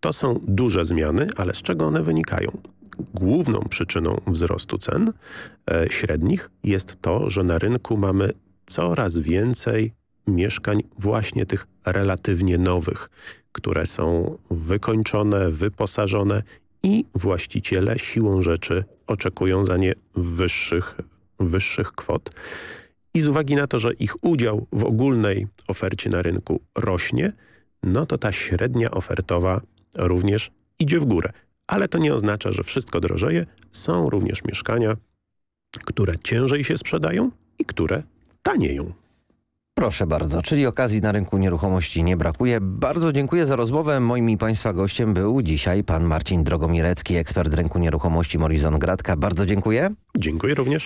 To są duże zmiany, ale z czego one wynikają? Główną przyczyną wzrostu cen średnich jest to, że na rynku mamy coraz więcej mieszkań właśnie tych relatywnie nowych, które są wykończone, wyposażone i właściciele siłą rzeczy oczekują za nie wyższych kwot. I z uwagi na to, że ich udział w ogólnej ofercie na rynku rośnie, no to ta średnia ofertowa również idzie w górę. Ale to nie oznacza, że wszystko drożeje. Są również mieszkania, które ciężej się sprzedają i które tanieją. Proszę bardzo, czyli okazji na rynku nieruchomości nie brakuje. Bardzo dziękuję za rozmowę. Moim i Państwa gościem był dzisiaj pan Marcin Drogomirecki, ekspert rynku nieruchomości Morison Gradka. Bardzo dziękuję. Dziękuję również.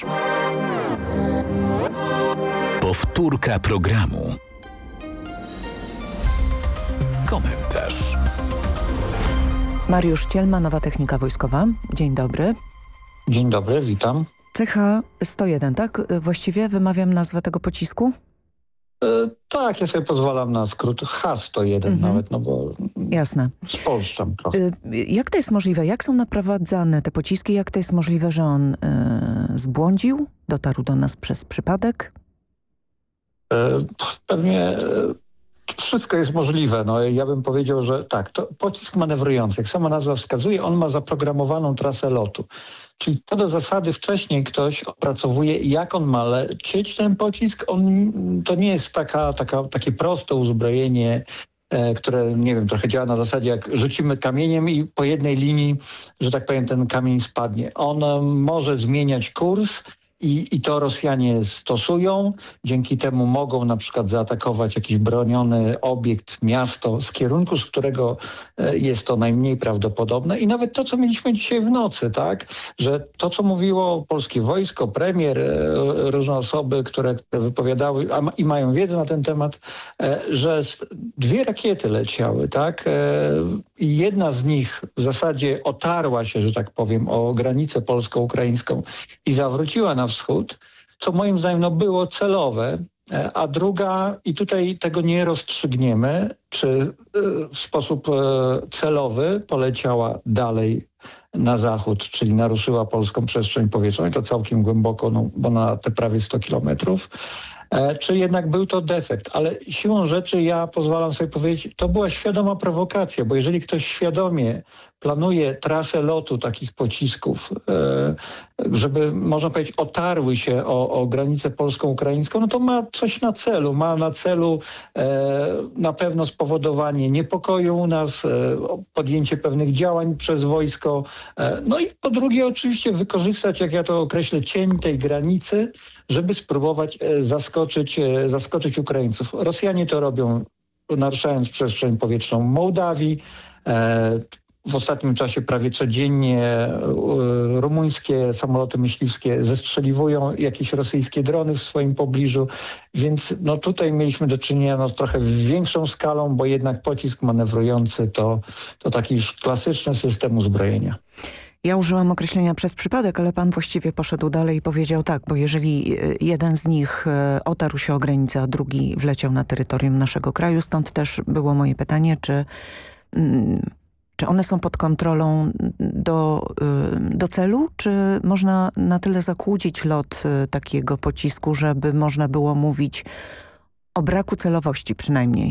Powtórka programu. Komentarz. Mariusz Cielma, Nowa Technika Wojskowa. Dzień dobry. Dzień dobry, witam. CH-101, tak? Właściwie wymawiam nazwę tego pocisku? Tak, ja sobie pozwalam na skrót H101 nawet, no bo jasne. Spolszczam trochę. Jak to jest możliwe? Jak są naprowadzane te pociski? Jak to jest możliwe, że on zbłądził? Dotarł do nas przez przypadek? Pewnie wszystko jest możliwe. No, ja bym powiedział, że tak, to pocisk manewrujący, jak sama nazwa wskazuje, on ma zaprogramowaną trasę lotu. Czyli to do zasady wcześniej ktoś opracowuje, jak on ma lecieć ten pocisk. To nie jest takie proste uzbrojenie, które, nie wiem, trochę działa na zasadzie, jak rzucimy kamieniem i po jednej linii, że tak powiem, ten kamień spadnie. On może zmieniać kurs. I to Rosjanie stosują. Dzięki temu mogą na przykład zaatakować jakiś broniony obiekt, miasto, z kierunku, z którego jest to najmniej prawdopodobne. I nawet to, co mieliśmy dzisiaj w nocy, tak? Że to, co mówiło polskie wojsko, premier, różne osoby, które wypowiadały i mają wiedzę na ten temat, że 2 rakiety leciały, tak? I jedna z nich w zasadzie otarła się, że tak powiem, o granicę polsko-ukraińską i zawróciła na wschód, co moim zdaniem było celowe, a druga, i tutaj tego nie rozstrzygniemy, czy w sposób celowy poleciała dalej na zachód, czyli naruszyła polską przestrzeń powietrzną i to całkiem głęboko, no, bo na te prawie 100 kilometrów. Czy jednak był to defekt, ale siłą rzeczy ja pozwalam sobie powiedzieć, to była świadoma prowokacja, bo jeżeli ktoś świadomie planuje trasę lotu takich pocisków, żeby, można powiedzieć, otarły się o granicę polsko-ukraińską, no to ma coś na celu. Ma na celu na pewno spowodowanie niepokoju u nas, podjęcie pewnych działań przez wojsko, no i po drugie oczywiście wykorzystać, jak ja to określę, cień tej granicy, żeby spróbować zaskoczyć Ukraińców. Rosjanie to robią, naruszając przestrzeń powietrzną Mołdawii. W ostatnim czasie prawie codziennie rumuńskie samoloty myśliwskie zestrzeliwują jakieś rosyjskie drony w swoim pobliżu, więc no tutaj mieliśmy do czynienia trochę większą skalą, bo jednak pocisk manewrujący to taki już klasyczny system uzbrojenia. Ja użyłam określenia przez przypadek, ale pan właściwie poszedł dalej i powiedział tak, bo jeżeli jeden z nich otarł się o granicę, a drugi wleciał na terytorium naszego kraju, stąd też było moje pytanie, czy one są pod kontrolą do celu, czy można na tyle zakłócić lot takiego pocisku, żeby można było mówić o braku celowości przynajmniej?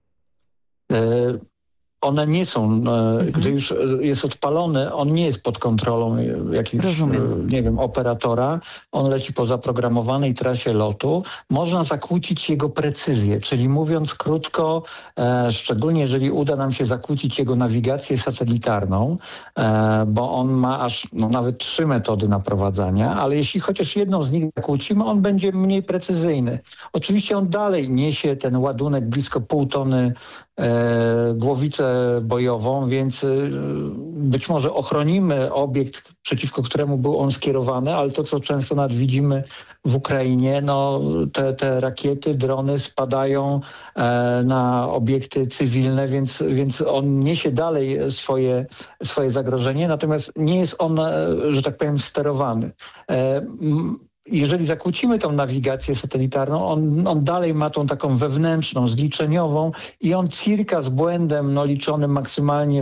One nie są, gdy już jest odpalony, on nie jest pod kontrolą jakiegoś, nie wiem, operatora. On leci po zaprogramowanej trasie lotu. Można zakłócić jego precyzję, czyli mówiąc krótko, szczególnie jeżeli uda nam się zakłócić jego nawigację satelitarną, bo on ma aż nawet 3 metody naprowadzania, ale jeśli chociaż jedną z nich zakłócimy, on będzie mniej precyzyjny. Oczywiście on dalej niesie ten ładunek blisko 0,5 tony głowicę bojową, więc być może ochronimy obiekt, przeciwko któremu był on skierowany, ale to, co często nawet widzimy w Ukrainie, no te rakiety, drony spadają na obiekty cywilne, więc on niesie dalej swoje zagrożenie, natomiast nie jest on, że tak powiem, sterowany. Jeżeli zakłócimy tą nawigację satelitarną, on dalej ma tą taką wewnętrzną, zliczeniową i on cirka z błędem liczonym maksymalnie